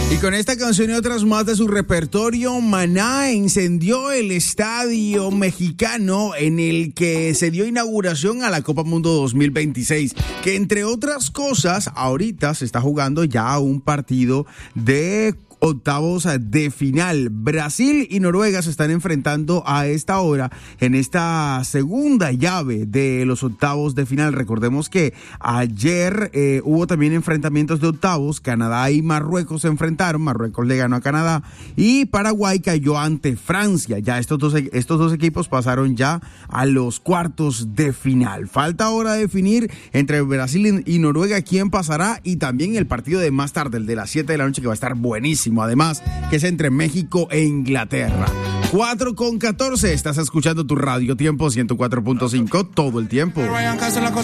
Y con esta canción y otras más de su repertorio, Maná encendió el estadio mexicano en el que se dio inauguración a la Copa Mundo 2026, que entre otras cosas, ahorita se está jugando ya un partido de octavos de final. Brasil y Noruega se están enfrentando a esta hora en esta segunda llave de los octavos de final. Recordemos que ayer hubo también enfrentamientos de octavos. Canadá y Marruecos se enfrentaron. Marruecos le ganó a Canadá y Paraguay cayó ante Francia. Ya estos dos equipos pasaron ya a los cuartos de final. Falta ahora definir entre Brasil y Noruega quién pasará, y también el partido de más tarde, el de las 7 de la noche, que va a estar buenísimo. Además, que es entre México e Inglaterra. 4:14, estás escuchando tu Radio Tiempo 104.5 todo el tiempo.